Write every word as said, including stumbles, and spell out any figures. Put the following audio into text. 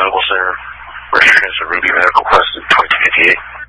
Medical Center. Registrations of Ruby Medical Quest in twenty fifty-eight.